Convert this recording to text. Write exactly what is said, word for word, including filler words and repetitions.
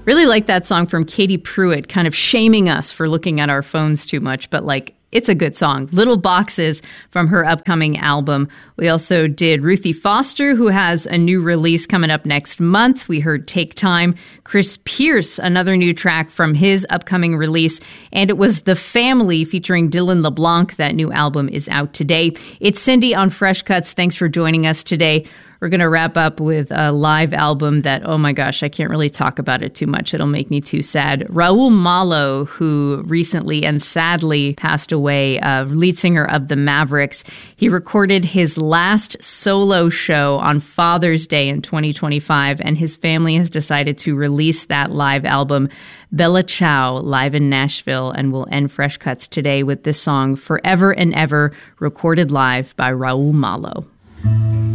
Really like that song from Katie Pruitt, kind of shaming us for looking at our phones too much, but like, it's a good song. Little Boxes from her upcoming album. We also did Ruthie Foster, who has a new release coming up next month. We heard Take Time. Chris Pierce, another new track from his upcoming release. And it was The Family featuring Dylan LeBlanc. That new album is out today. It's Cindy on Fresh Cuts. Thanks for joining us today. We're going to wrap up with a live album that, oh my gosh, I can't really talk about it too much. It'll make me too sad. Raul Malo, who recently and sadly passed away, uh, lead singer of the Mavericks, he recorded his last solo show on Father's Day in twenty twenty-five, and his family has decided to release that live album, Bella Ciao, live in Nashville, and we'll end Fresh Cuts today with this song, Forever and Ever, recorded live by Raul Malo.